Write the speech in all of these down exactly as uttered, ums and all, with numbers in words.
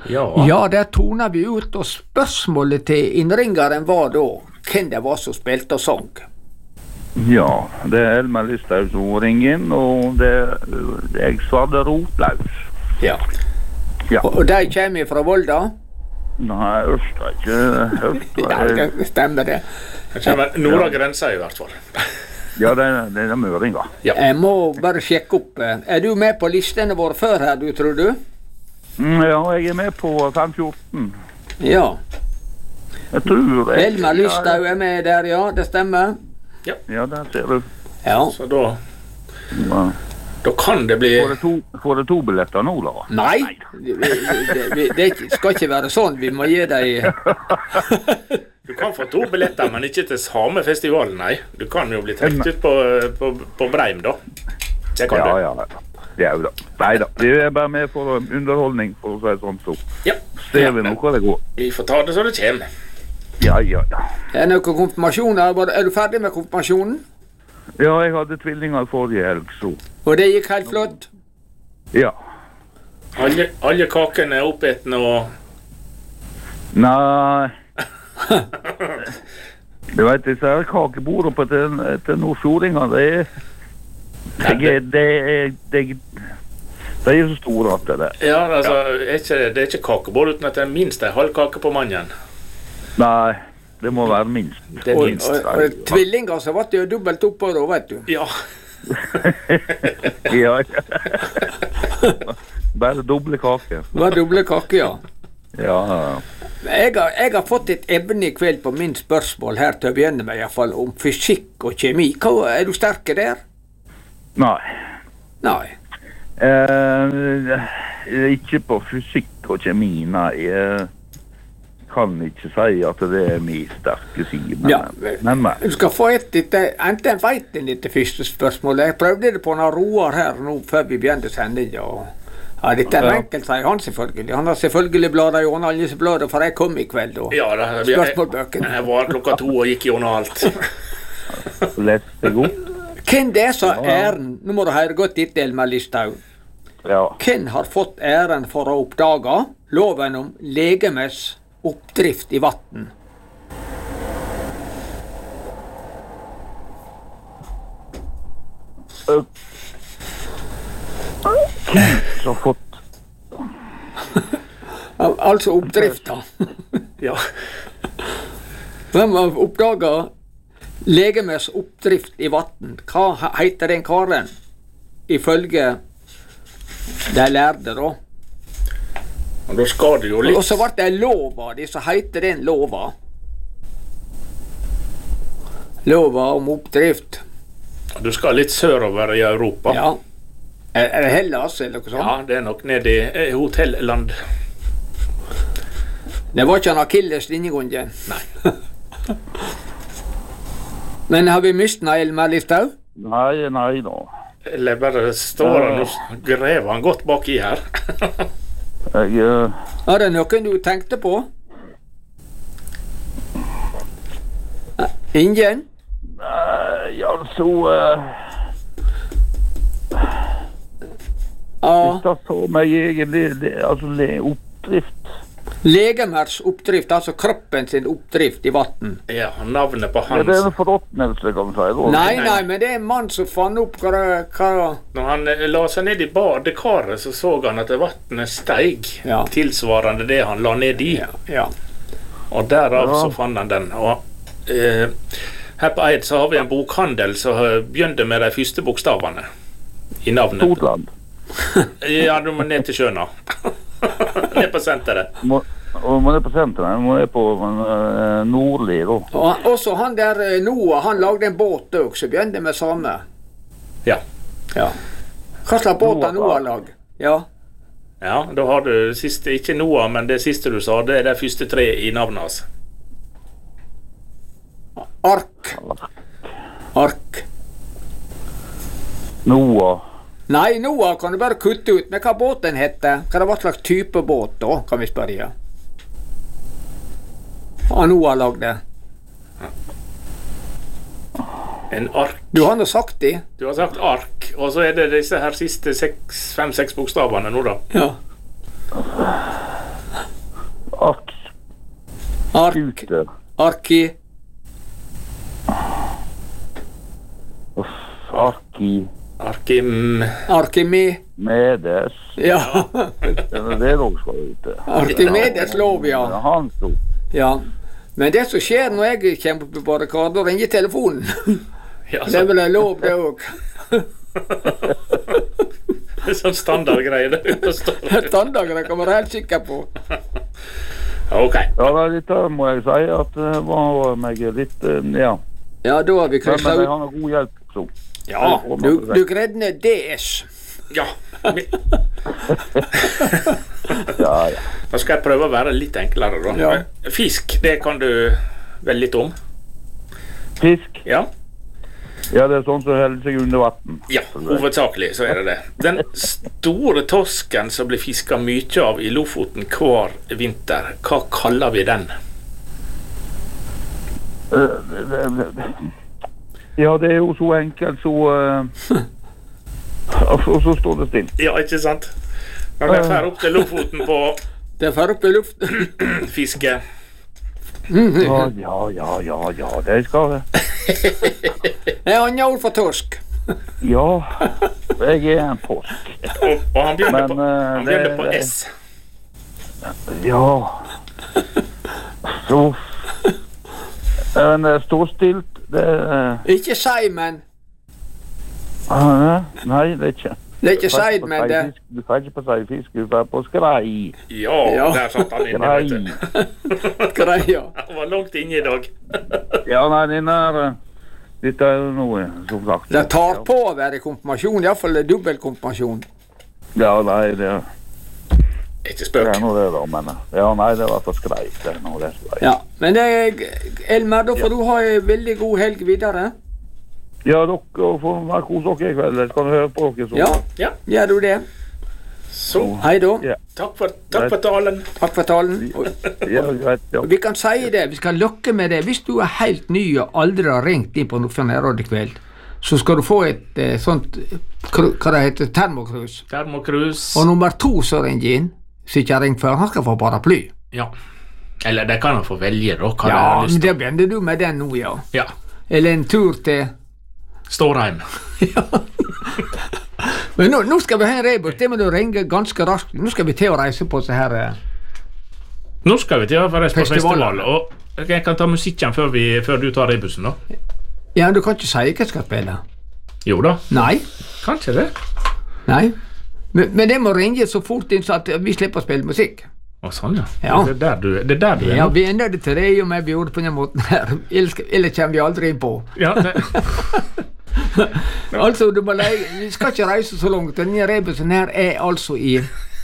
Ja. Ja, der toner vi ut, og spørsmålet til innringeren var da hvem det var som spilte og sang. Ja, det er Elmer Lysthaug som ringer inn, og det, det er jeg svarte Rotlaus. Ja. Ja. Og, og de kommer fra Volda? Nei, Ørsta ikke. Ørsta Ja, er, det stemmer det. Det kommer nord av grensa i hvert fall. ja, det er, det er møringer. Ja. Jeg må bare sjekke opp. Er du med på listene våre før her, du, tror du? Mm, ja, jeg er med på fem fjorten. Ja. Jeg tror jeg... Elmer Lysthaug er med der, ja, det stemmer. Ja, der ser du. Ja. Så da, Ja. da kan det bli... Får det to, får det to billetter nå, da? Nei, det, det, det, det skal ikke være sånn. Vi må gi deg... Du kan få to billetter, men ikke til samme festivalen, nei. Du kan jo bli trekt ut på, på, på Breim, da. Det kan Ja, du. ja. Ja, da. Nei da, vi er bare med for underholdning, for å si sånn så. Ja. Ser vi nå hva det går. Vi får ta det så det kommer. Ja, ja, ja. Er det noen konfirmasjoner? Var- Er du ferdig med konfirmasjonen? Ja, jeg hadde tvillinger forrige helg, så. Og det gikk helt flott? Ja. Alle, alle kakene er oppeten og... Nei. Du vet, disse her kakebordene på til, til nordfjordinger, det er... Det er, det er, det er, det er så store at det er. Ja, altså, er ikke, det er ikke kakebord uten at det er minst en halv kake på mannen. Nei, det må være minst. Det er Og, minst. og, og tvillinger så ble det jo dobbelt oppå da, vet du. Ja. Ja, ja. Bare doble kake. Det var doble kake, ja. Ja, Jeg har, jeg har fått et evne i kveld på min spørsmål her til å begynne med, i hvert fall, om fysikk og kjemi. Hva, er du sterke der? nei. Nei. Eh, ikke på fysikk og kjemi, nei. Jeg kan ikke si at det er min sterke side. Men, Ja. men, men. Du skal få et etter, enten vet en etter første spørsmål. Jeg prøvde det på en Roar her nå før vi begynte sendingen. Og ja, dette er Ja. enkelt, sier han selvfølgelig. Han har selvfølgelig bladet gjennom alle disse bladene, for jeg kom i kveld. Og Ja, da, jeg, spørsmålbøkene. jeg var klokka to og gikk gjennom alt. Lett det god. Hvem det er som har æren? Nå må du høre godt etter, Elmer Lysthaug. Ja. Hvem har fått æren for å oppdage loven om legemes oppdrift i vatten? Uh, så fått Al- Altså oppdrifta. Ja. Hvem har oppdaga legemes oppdrift i vatten? Hva he- heter den karen? Ifølge de lærde, da. Og da skal det jo Og litt... så ble det en lov av de, så heter den lova. Lova om oppdrift. Du skal litt sørover i Europa. Ja. Er, er det Hellas eller noe sånt? Ja, det er nok nede i eh, hotelland. Det var ikke en Akilles linjegunde. Nei. Men har vi mistet Elmer Lysthaug? Nei, nei da. Eller bare står han og grever han godt baki her. Jeg, uh, Er det noen du tenkte på? Eh, Ingen? nei, altså... Uh, Ja. Hvis det så meg egentlig, det, altså det er oppdrift. Legemers oppdrift, altså kroppen sin oppdrift i vatten. Ja, navnet på Ja, det er hans... en forråtnelse, kan du si. Da. Nei, nei, men det er en mann som fant opp hva, hva Når han eh, la seg ned i badekaret, så så han at vattnet steig. Ja. Tilsvarende det han la ned i. Ja, ja. Og derav Ja. så fant han den. Og eh, her på Eid så har vi en bokhandel som eh, begynte med de første bokstavene i navnet. Stortland. Ja, du må ned til sjøna. Ned på senteret. Må, og man er på senteret, man er på uh, nordlig da. Og også han der eh, Noah, han lagde en båt også, som begynte med samme. Ja. Ja. Hva slags båt har Noah, Noah lagd? Ja. Ja, da har du det siste, ikke Noah, men det siste du sa, det er de første tre i navnet hans. Ark. Ark. Noah. Nei, Noah kan du bare kutte ut. Men hva båten heter? Hva det var slags type båt da, kan vi spørre. Hva Noah lagde? En ark. Du har nå sagt det. Du har sagt ark, og så er det disse her siste seks, fem-seks bokstavene nå da. Ja. Ark, Scooter. Arki, Uff, Arki. Arkim... Arkimi. Medes. Ja, Ja, det er også ute. Arkimedes lov, ja. Han stod. ja. Men det som skjer når jeg kommer på barrikaden, da ringer telefonen. Ja, Det er vel en lov, det òg. det er sånn standardgreie det du forstår. Standarder kan være helt sikker på. Ok. Ja, da, dette må jeg si at det var meg litt, eh, ja. Ja, da har vi Men, kryssa men jeg ut. har noe god hjelp, så. Ja, du, du greide ned D S. Ja. mi- Ja, ja. Da skal jeg prøve å være litt enklere da. Ja. Fisk, det kan du vel litt om? Fisk. Ja. Ja, det er sånn som holder seg under vatten. Ja, hovedsakelig så er det det. Den store torsken som blir fisket mye av i Lofoten hver vinter, hva kaller vi den? Eh, Ja, det er jo så enkelt, så... eh, Og så, så står det stilt. Ja, ikke sant? Når jeg fer opp til Lofoten på Det er for opp i luften. fiske. Ja, ja, ja, ja, ja, det skal det. Det er annet ord for torsk. Ja, jeg er en påsk. Og, og han begynner Men, på, eh, han begynner på det- S. Ja. Så... Men det står stilt, det... eh, Ikke Simon. ah, Nei, det er ikke... Det er ikke Seid, men det Du får ikke på seg fisk, du får på skrei. Ja, Ja. der satt han inne, vet du. Skrei. greia. Han var langt inne i dag. Ja, nei, den er... eh, Dette er jo noe, som sagt. Det tar på å være konfirmasjon, iallfall dobbeltkonfirmasjon. Ja, nei, det er... Ikke Det spøk. er noe det da, men... Ja, nei, det var på skrei. Det er noe det skrei. Ja, men det er, Elmer, da får du ha en veldig god helg videre. Ja, dere får være hos dere i kveld. Jeg skal høre på dere så. Ja, Ja, gjør du det. så Hei da. Ja. takk for, takk for talen. Takk for talen. Og, Ja, greit, ja. og vi kan si det, vi skal lokke med det. Hvis du er helt ny og aldri har ringt inn på noe nærråd i kveld, så skal du få et eh, sånt, kru- hva det heter, termokrus. Termokrus. Og nummer to som ringer inn, som ikke har ringt før, han skal få paraply. Ja. Eller det kan han få velge, da. Hva Ja, det har men lyst til. det begynner du med den nå, ja. Ja. Eller en tur til... Stårheim. Men nå, nå skal vi ha en rebus, det må du ringe ganske raskt. Nå skal vi til å reise på så her... eh, Nå skal vi til forresten på Festivaler. festival, og jeg kan ta musikken før, vi, før du tar rebusen, da. Ja, du kan ikke si hva jeg skal spille. Jo da, Nei, kanskje det. nei. Men, men det må ringe så fort inn så at vi slipper å spille musikk. Å, sånn, ja. Ja. Det er der du, det er, der du er Ja, nå. vi er nødt til det i og med vi gjorde det på den måten her. Ellers ellers kommer vi aldri inn på. Ja, det, Altså, du må leie, vi skal ikke reise så langt. Denne rebusen her er altså i...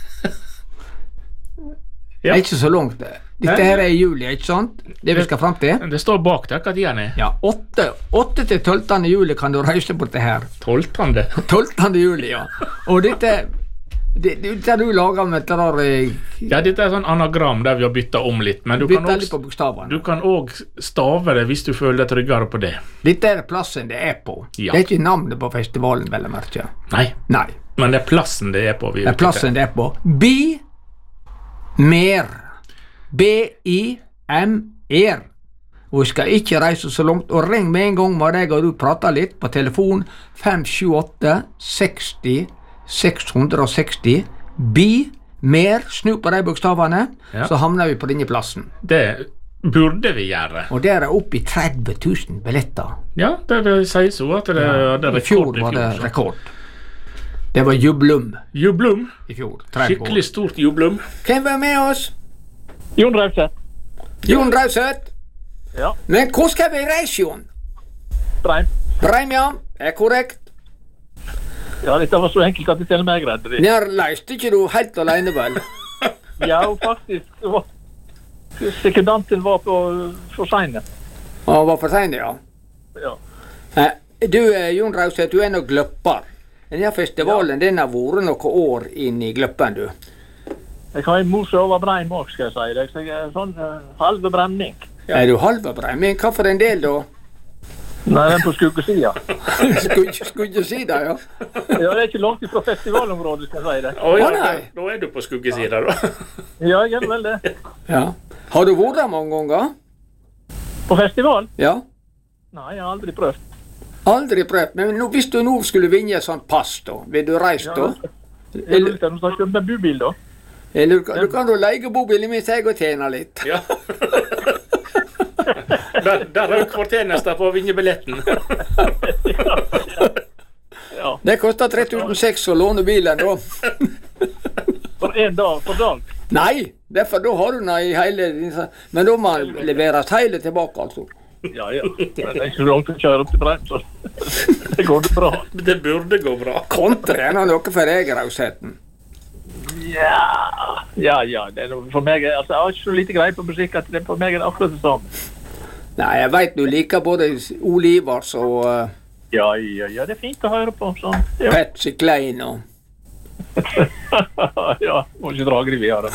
Ja. Er ikke så langt. Dette her er i juli, ikke sant? Det vi skal frem til. det står bak der hva tida er. Ja, åtte til tolvte juli kan du reise på det her. Tolvtende. tolvte juli, ja. Og dette... Det, det du lager med dette der... eh, Ja, dette er sånn anagram der vi har byttet om litt, men du kan Bytte litt på også, bokstavene. du kan også stave det hvis du føler deg tryggere på det. Dette er plassen det er på. Ja. Det er ikke navnet på festivalen, vel å merke. Nei, Nei, men det er plassen det er på. Vi det er plassen det er på. Bi mer. B-I-M-R. Og vi skal ikke reise så langt. Og ring med en gang med deg og du prater litt på telefon fem sju åtte seksti seks seks null. Bi mer. Snu på de bokstavene, Ja. så havner vi på denne plassen. Det burde vi gjøre. Og der er oppe i tretti tusen billetter. Ja, det vil si så at det hadde I fjor rekord i var det fjor. så. rekord. Det var jublum Jublum. i fjor. tretti år. Skikkelig stort jublum. Hvem var med oss? Jon Rauseth. Jon Rauseth. Ja. Men hvor skal vi reise, Jon? Breim. Breim, ja. Er korrekt. Ja, dette var så enkelt at jeg til og med greide det. Nær leiste ikke du helt alene, vel? Ja, og faktisk det var, sekundanten var på for sene. Og var for sent, ja. Ja. Eh, Du, eh, Jon Rauseth, du er nok gløpper. Denne festivalen, den har vært noen år inn i gløppen, du. Jeg har en mor som over Breim også, skal jeg si deg. Så jeg er sånn uh, halve bremning. Er du halve breim? Men hva for en del, da? Nei, den på skuggesida. skulle, ikke, skulle ikke si det, ja. Ja, det er ikke langt fra festivalområdet, skal jeg si deg. Å ja, Å, nei. da, da er du på skuggesida, da. Ja, jeg er vel det. Ja. Har du vært der mange ganger? På festival? Ja. Nei, jeg har aldri prøvd. Aldri prøvd, men nå, hvis du nå skulle vinne et sånt pass da, vil du reise da? Jeg lurer til å kjøpe en bubil da. Eller du kan jo leie bobilen mens jeg og tjene litt. Ja. der, der har du fortjenester på å vinne billetten. Ja. Det koster tre tusen seks å låne bilen da. For en dag, for dag? Nei, derfor da har du den i hele, men da må man leveres hele tilbake altså. Ja, ja. Men det er ikke så langt å kjøre opp til Breim, så det går det bra. Det burde gå bra. Kontra er noe for deg, Rausheten. Ja, ja, ja. Det er noe for meg, altså, jeg har ikke så lite greie på musikk, at det for meg er det akkurat det samme. Nei, jeg vet du liker både Ole Ivars og uh, Ja, ja, ja, det er fint å høre på, sånn. Ja. Patsy Klein og... Ja, må ikke dra det videre.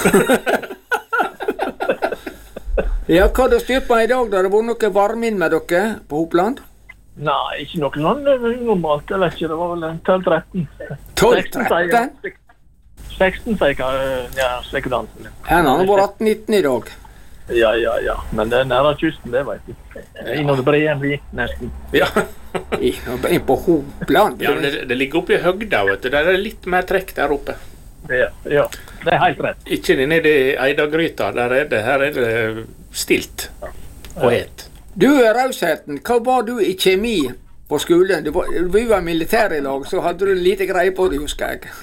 Ja, hva har du styrt på i dag da? Det var noe varme inn med dere på Hopland? Nei, ikke noe sånn normalt, jeg vet ikke, det var vel en tolv tretten. tolv tretten? seksten sier jeg, ja, sekkedansen. Her har det vært atten nitten i dag. Ja, ja, ja, men det er nære kysten, det vet du. Innom det brede vi, nesten. Ja. Inn på Hopland. Ja, men det, det ligger oppe i høgda, vet du. Der er det litt mer trekk der oppe. Ja, ja, det er helt rett. Ikke inne i det Eidagryta, der er det, her er det stilt og het. Du, Rausheten, hva var du i kjemi på skolen? Du var, vi var militær i lag, så hadde du lite greie på det, husker jeg.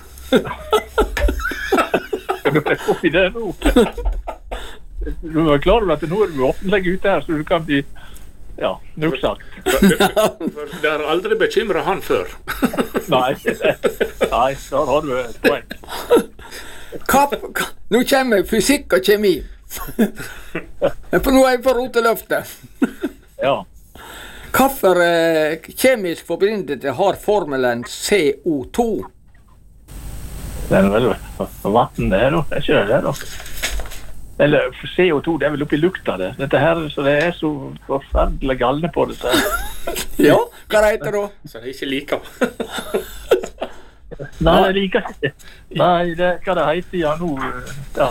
Du er oppi det nå. Du er klar over at nå er du offentlig ute her, så du kan bli, ja, nok sagt. For det har aldri bekymret han før. Nei, nei, da har du et poeng. Kapp, kapp. Nå kommer fysikk og kjemi. For nå er jeg på roteløftet. Ja. Hvorfor eh, kjemisk forbindelse har formelen C O to? Det er vel vatten det da, det er ikke det da. Eller C O to, det er vel oppi lukta det. Dette her, så det er så forferdelig galne på det. Så. Ja, hva heter det da? Så det ikke liker. Nei, jeg liker ikke. Nei, det, hva det heter, ja, nå, ja.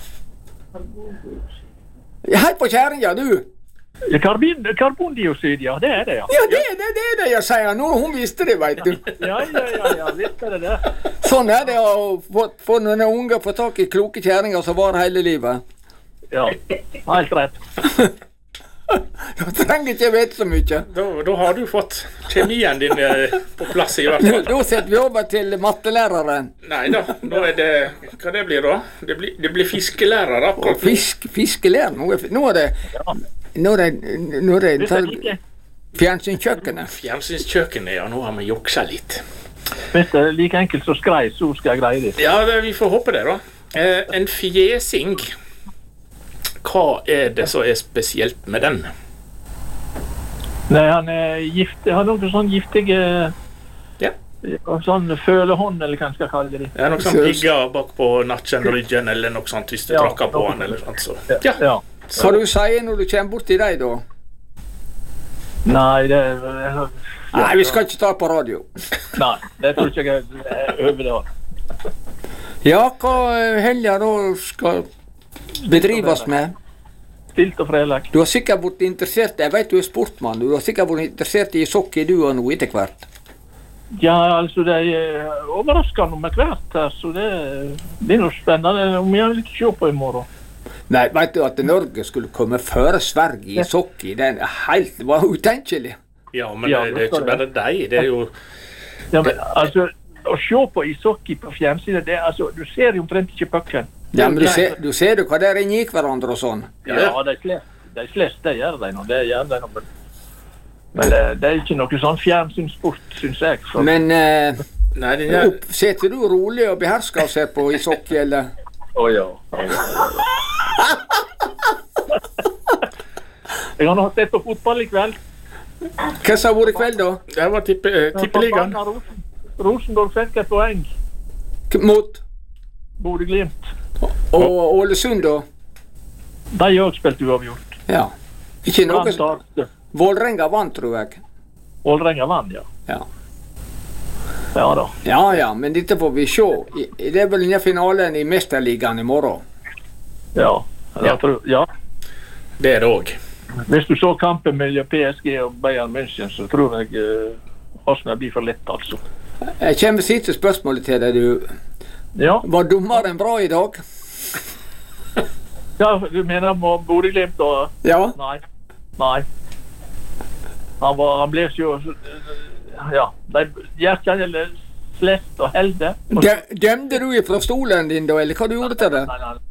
Hei på kjæringa, du! Karbin, karbondioksid, ja, det er det, ja. Ja, det, det, det er det jeg sier nå. Hun visste det, vet du. Ja, ja, ja, ja, visste det det. Sånn er det å få, få noen unger få tak i kloke kjæringer som var hele livet. Ja, helt rett. Du trenger ikke vite så mye. Da, da har du fått kjemien din eh, på plass i hvert fall. Da setter vi over til mattelæreren. Nei da, nå er det, hva det blir da? Det blir, det blir fiskelærer akkurat. Fisk, fiskelærer, nå er, nå er det, nå er det, nå er det, det fjernsynskjøkkenet. Fjernsynskjøkkenet, ja, nå har vi joksa litt. Hvis det er like enkelt så skrei, så skal jeg greie det. Ja, det, vi får håpe det da. Eh, en fjesing. Hva er det som er spesielt med den? Nei, han er gift, han har noe sånn giftige, ja. Sånn følehånd, eller hva skal jeg kalle det. Ja, noe sånn pigger bak på nakken, ryggen, eller noe sånt, hvis du ja, trakker på han, eller sånt, så. Ja. Ja. Så. Hva du sier når du kommer bort til deg da? Nei, det er... Ja. Nei, vi skal ikke ta på radio. Nei, det tror ikke jeg er over det. Ja, hva helga da skal bedrives med? Stilt og fredag. Du har sikkert vært interessert, jeg vet du er sportmann, du har sikkert vært interessert i sokker du og noe etter hvert. Ja, altså det er overraskende med hvert her, så det blir noe spennende om jeg vil ikke se på i morgen. Nei, vet du at Norge skulle komme før Sverige i sokker, det er helt, det var utenkelig. Ja, men ja, det, det er ikke bare deg, det er jo... Ja, men altså, å se på ishockey på fjernsynet, det, altså, du ser jo omtrent ikke pucken. Ja, men du ser, du ser jo hva der inn i hverandre og sånn. Ja, ja, det er flest, det er flest, det gjør de nå, det gjør de nå, men, men det, det er ikke noe sånn fjernsynssport, synes jeg. For. Men, eh, Nei, den er... opp, setter du rolig og behersker og ser på ishockey, eller? Å oh, ja. Jeg har nå sett på fotball i kveld. Hva sa hvor i kveld da? Det var tippe, uh, tippeligaen. Rosenborg fikk et poeng. Mot? Bodø Glimt. Og Ålesund da? De har også spilt uavgjort. Ja. Ikke noe... Vålrenga vant, tror jeg. Vålrenga vant, ja. Ja. Ja da. Ja, ja, men dette får vi se. Det er vel denne finalen i Mesterligaen i morgen. Ja, jeg ja. tror, ja. Det er det òg. Hvis du så kampen mellom P S G og Bayern München, så tror jeg uh, Arsenal blir for lett, altså. Jeg kommer siste spørsmålet til deg, du. Ja. Var dommeren bra i dag? Ja, du mener om Bodø-Glimt og... Ja. Nei. Nei. Han, var, han ble jo... Ja, de hjertene eller slett og helde. Dø- Dømte du ifra stolen din da, eller hva du gjorde til det? Nei, nei,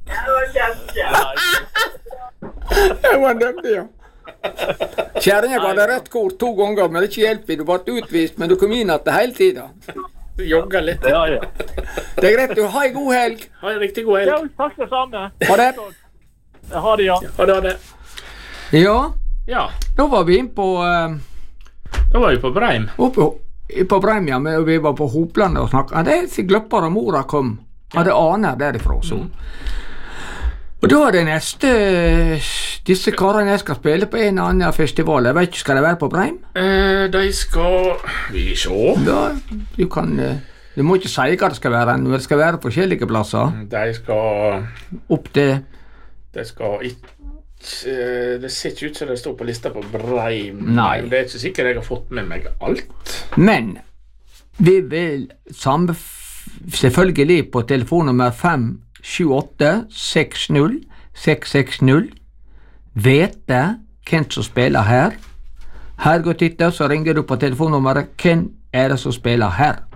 Jeg var dømt, ja. Kjæringen ga deg rødt kort to ganger, men det er ikke hjelp i. Du ble utvist, men du kom inn etter hele tiden. Du jogger litt. Ja, ja. Det er greit, du. Ha en god helg. Ha en riktig god helg. Ja, takk det samme. Ha det. Ha det, ja. Ha det, ha det. Ja, Ja, da var vi inn på, uh, da var vi på Breim. oppe, på Breimja, men vi var på Hoplandet og snakket. Det er så gløppere mora kom. Hadde aner derifra, så. Og da er det neste, disse karene jeg skal spille på en eller annen festival. Jeg vet ikke, skal det være på Breim? Eh, de skal vi se. Ja, du kan, uh, du må ikke si hva det skal være, men det skal være forskjellige plasser. De skal Opp til, De skal ikke Det ser ikke ut som det står på lista på Breim. Nei. Det er ikke sikkert jeg har fått med meg alt. men vi vil samme, selvfølgelig på telefonnummer fem sju åtte seks null seks seks null vite hvem som spiller her. Her går titta, så ringer du på telefonnummeret. Hvem er det som spiller her?